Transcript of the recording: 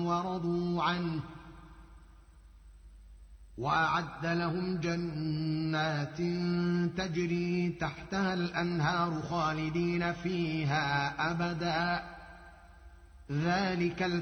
ورضوا عنه وأعد لهم جنات تجري تحتها الأنهار خالدين فيها أبدا ذلك